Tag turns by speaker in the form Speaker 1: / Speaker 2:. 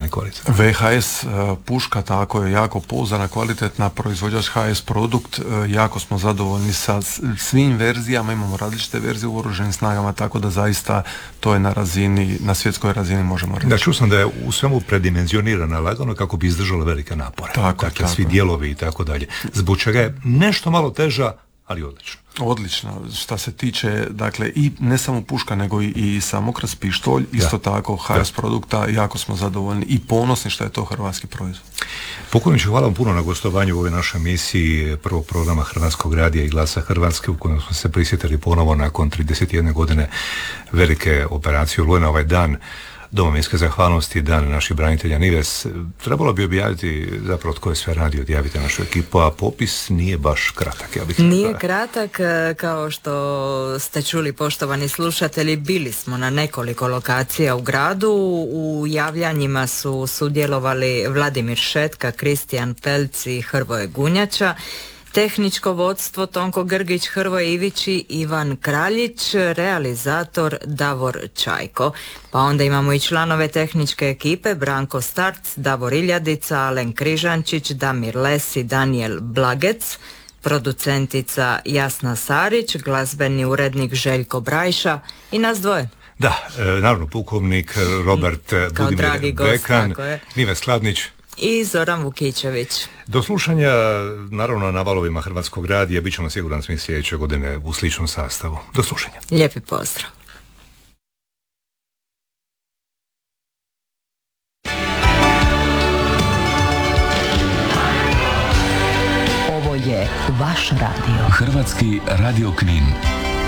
Speaker 1: i kvalitetna.
Speaker 2: VHS puška, tako je, jako pouzdana, kvalitetna, proizvođač HS Produkt, jako smo zadovoljni sa svim verzijama, imamo različite verzije u oružanim snagama, tako da zaista to je na razini, na svjetskoj razini možemo reći.
Speaker 1: Da, čuo sam da je u svemu predimenzionirana lagano kako bi izdržala velike napore. Dakle, svi dijelovi i tako dalje. Zbog čega je nešto malo teža, ali odlično.
Speaker 2: Odlično, šta se tiče, dakle, i ne samo puška, nego i samokras, pištolj, isto tako HS Produkta, jako smo zadovoljni i ponosni što je to hrvatski proizvod.
Speaker 1: Pokojniče, hvala vam puno na gostovanju u ovoj našoj emisiji prvog programa Hrvatskog radija i Glasa Hrvatske, u kojem smo se prisjetili ponovo nakon 31 godine velike operacije Oluja, ovaj dan domovinske zahvalnosti, dan naših branitelja Nives. Trebalo bi objaviti zapravo tko je sve radio, odjavite našu ekipu, a popis nije baš kratak.
Speaker 3: Nije kratak, kao što ste čuli, poštovani slušatelji, bili smo na nekoliko lokacija u gradu. U javljanjima su sudjelovali Vladimir Šetka, Kristijan Pelc i Hrvoje Gunjača. Tehničko vodstvo Tonko Grgić, Hrvoje Ivić i Ivan Kraljić, realizator Davor Čajko. Pa onda imamo i članove tehničke ekipe Branko Starc, Davor Iljadica, Alen Križančić, Damir Les i Daniel Blagec, producentica Jasna Sarić, glazbeni urednik Željko Brajša i nas dvoje.
Speaker 1: Da, naravno pukovnik Robert Budimir Bekan, Nives Skladnić
Speaker 3: i Zoran Vukićević.
Speaker 1: Do slušanja, naravno, na valovima Hrvatskog radija, bit ćemo siguran svi sljedeće godine u sličnom sastavu. Do slušanja.
Speaker 3: Lijepi pozdrav.
Speaker 4: Ovo je vaš radio.
Speaker 5: Hrvatski radio Knin.